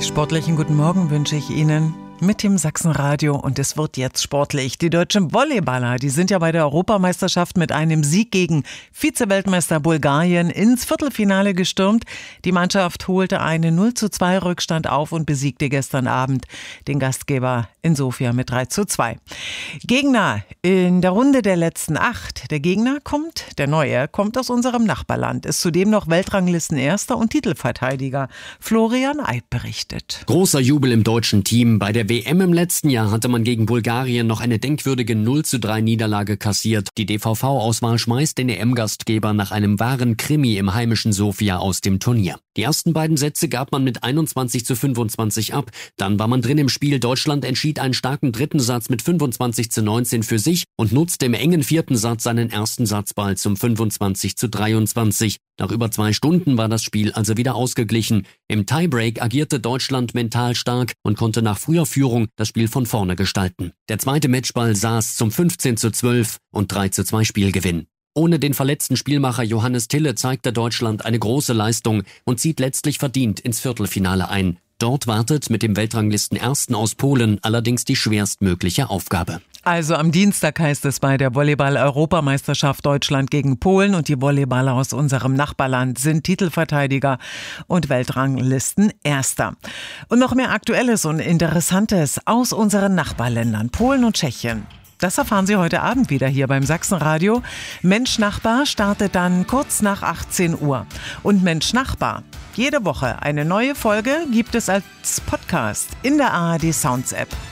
Sportlichen guten Morgen wünsche ich Ihnen mit dem Sachsenradio und es wird jetzt sportlich. Die deutschen Volleyballer, die sind ja bei der Europameisterschaft mit einem Sieg gegen Vize-Weltmeister Bulgarien ins Viertelfinale gestürmt. Die Mannschaft holte einen 0:2 Rückstand auf und besiegte gestern Abend den Gastgeber in Sofia mit 3:2. Gegner in der Runde der letzten 8. Der Neue kommt aus unserem Nachbarland, ist zudem noch Weltranglistenerster und Titelverteidiger. Florian Eib berichtet. Großer Jubel im deutschen Team. Bei der WM im letzten Jahr hatte man gegen Bulgarien noch eine denkwürdige 0:3 Niederlage kassiert. Die DVV-Auswahl schmeißt den EM-Gastgeber nach einem wahren Krimi im heimischen Sofia aus dem Turnier. Die ersten beiden Sätze gab man mit 21:25 ab. Dann war man drin im Spiel. Deutschland entschied einen starken dritten Satz mit 25:19 für sich und nutzte im engen vierten Satz seinen ersten Satzball zum 25:23. Nach über 2 Stunden war das Spiel also wieder ausgeglichen. Im Tiebreak agierte Deutschland mental stark und konnte nach früher Führung das Spiel von vorne gestalten. Der zweite Matchball saß zum 15:12 und 3:2 Spielgewinn. Ohne den verletzten Spielmacher Johannes Tille zeigte Deutschland eine große Leistung und zieht letztlich verdient ins Viertelfinale ein. Dort wartet mit dem Weltranglistenersten aus Polen allerdings die schwerstmögliche Aufgabe. Also am Dienstag heißt es bei der Volleyball-Europameisterschaft Deutschland gegen Polen und die Volleyballer aus unserem Nachbarland sind Titelverteidiger und Weltranglistenerster. Und noch mehr Aktuelles und Interessantes aus unseren Nachbarländern Polen und Tschechien. Das erfahren Sie heute Abend wieder hier beim Sachsenradio. Mensch Nachbar startet dann kurz nach 18 Uhr. Und Mensch Nachbar, jede Woche eine neue Folge gibt es als Podcast in der ARD Sounds App.